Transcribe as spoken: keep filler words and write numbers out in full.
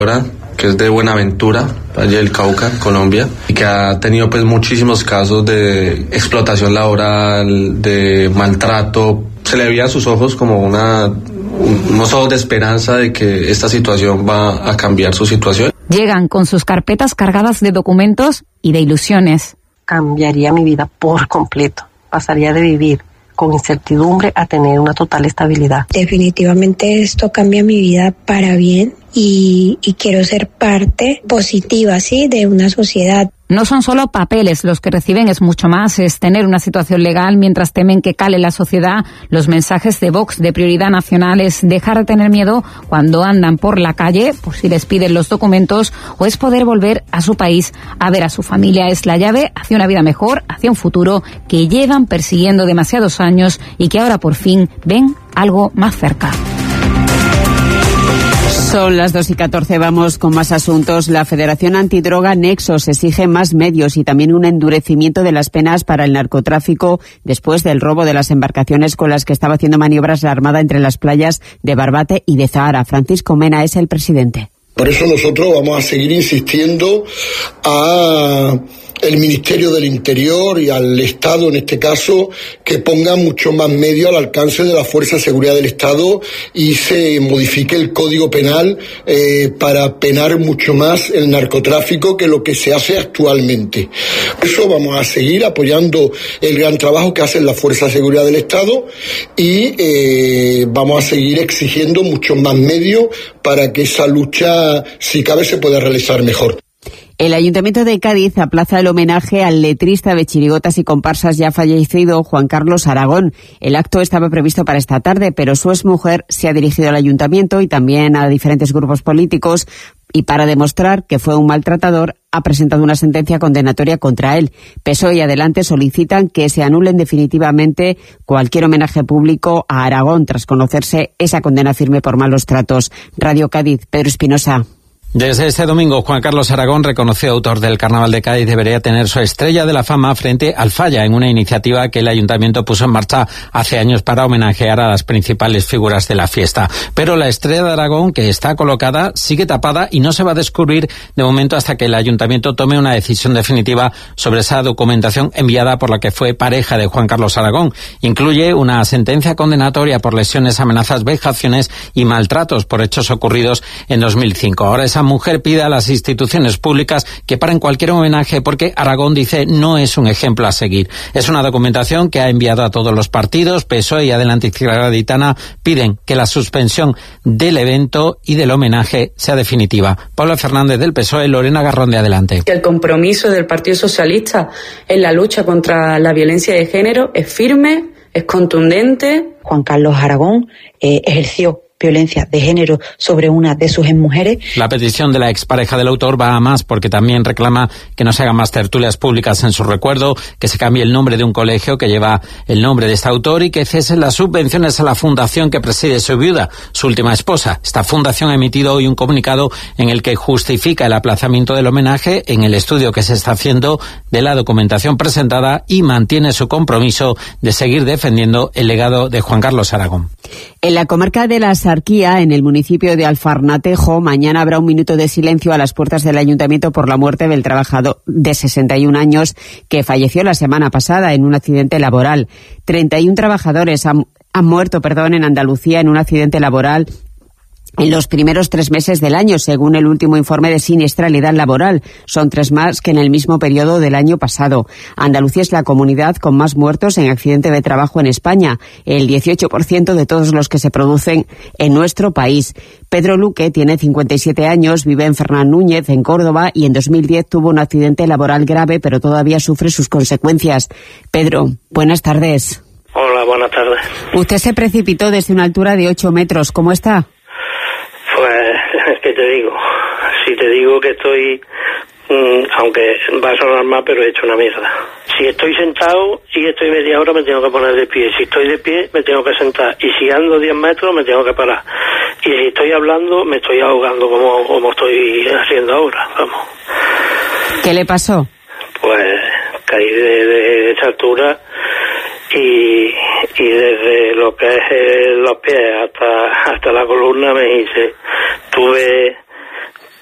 que es de Buenaventura, allá del Cauca, Colombia, y que ha tenido pues muchísimos casos de explotación laboral, de maltrato. Se le veía a sus ojos como una, unos ojos de esperanza de que esta situación va a cambiar su situación. Llegan con sus carpetas cargadas de documentos y de ilusiones. Cambiaría mi vida por completo. Pasaría de vivir con incertidumbre a tener una total estabilidad. Definitivamente esto cambia mi vida para bien y, y quiero ser parte positiva, ¿sí?, de una sociedad. No son solo papeles los que reciben, es mucho más, es tener una situación legal mientras temen que cale la sociedad. Los mensajes de Vox de prioridad nacional es dejar de tener miedo cuando andan por la calle, por si les piden los documentos, o es poder volver a su país a ver a su familia. Es la llave hacia una vida mejor, hacia un futuro que llevan persiguiendo demasiados años y que ahora por fin ven algo más cerca. Son las dos y catorce, vamos con más asuntos. La Federación Antidroga Nexos exige más medios y también un endurecimiento de las penas para el narcotráfico después del robo de las embarcaciones con las que estaba haciendo maniobras la Armada entre las playas de Barbate y de Zahara. Francisco Mena es el presidente. Por eso nosotros vamos a seguir insistiendo a el Ministerio del Interior y al Estado, en este caso, que pongan mucho más medios al alcance de la Fuerza de Seguridad del Estado y se modifique el Código Penal eh, para penar mucho más el narcotráfico que lo que se hace actualmente. Por eso vamos a seguir apoyando el gran trabajo que hacen la Fuerza de Seguridad del Estado y eh, vamos a seguir exigiendo muchos más medios para que esa lucha, si cabe, se pueda realizar mejor. El Ayuntamiento de Cádiz aplaza el homenaje al letrista de chirigotas y comparsas ya fallecido, Juan Carlos Aragón. El acto estaba previsto para esta tarde, pero su exmujer se ha dirigido al Ayuntamiento y también a diferentes grupos políticos y para demostrar que fue un maltratador ha presentado una sentencia condenatoria contra él. P S O E y Adelante solicitan que se anulen definitivamente cualquier homenaje público a Aragón tras conocerse esa condena firme por malos tratos. Radio Cádiz, Pedro Espinosa. Desde este domingo, Juan Carlos Aragón, reconocido autor del Carnaval de Cádiz, debería tener su estrella de la fama frente al Falla, en una iniciativa que el Ayuntamiento puso en marcha hace años para homenajear a las principales figuras de la fiesta. Pero la estrella de Aragón, que está colocada, sigue tapada y no se va a descubrir de momento hasta que el Ayuntamiento tome una decisión definitiva sobre esa documentación enviada por la que fue pareja de Juan Carlos Aragón. Incluye una sentencia condenatoria por lesiones, amenazas, vejaciones y maltratos por hechos ocurridos en dos mil cinco. Ahora esa mujer pide a las instituciones públicas que paren cualquier homenaje porque Aragón, dice, no es un ejemplo a seguir. Es una documentación que ha enviado a todos los partidos. P S O E y Adelante Izquierda Gaditana piden que la suspensión del evento y del homenaje sea definitiva. Pablo Fernández del P S O E, Lorena Garrón de Adelante. El compromiso del Partido Socialista en la lucha contra la violencia de género es firme, es contundente. Juan Carlos Aragón eh, ejerció violencia de género sobre una de sus exmujeres. La petición de la expareja del autor va a más porque también reclama que no se hagan más tertulias públicas en su recuerdo, que se cambie el nombre de un colegio que lleva el nombre de este autor y que cesen las subvenciones a la fundación que preside su viuda, su última esposa. Esta fundación ha emitido hoy un comunicado en el que justifica el aplazamiento del homenaje en el estudio que se está haciendo de la documentación presentada y mantiene su compromiso de seguir defendiendo el legado de Juan Carlos Aragón. En la comarca de la Sarquía, en el municipio de Alfarnatejo, mañana habrá un minuto de silencio a las puertas del ayuntamiento por la muerte del trabajador de sesenta y un años que falleció la semana pasada en un accidente laboral. treinta y uno trabajadores han, han muerto, perdón, en Andalucía en un accidente laboral en los primeros tres meses del año, según el último informe de siniestralidad laboral. Son tres más que en el mismo periodo del año pasado. Andalucía es la comunidad con más muertos en accidente de trabajo en España, el dieciocho por ciento de todos los que se producen en nuestro país. Pedro Luque tiene cincuenta y siete años, vive en Fernán Núñez, en Córdoba, y en dos mil diez tuvo un accidente laboral grave, pero todavía sufre sus consecuencias. Pedro, buenas tardes. Hola, buenas tardes. Usted se precipitó desde una altura de ocho metros. ¿Cómo está? Pues, ¿qué te digo? Si te digo que estoy, mmm, aunque va a sonar más, pero he hecho una mierda. Si estoy sentado y estoy media hora, me tengo que poner de pie. Si estoy de pie, me tengo que sentar. Y si ando diez metros, me tengo que parar. Y si estoy hablando, me estoy ahogando como, como estoy haciendo ahora, vamos. ¿Qué le pasó? Pues caí de, de esa altura y, y desde lo que es eh, los pies hasta hasta la columna me hice. Tuve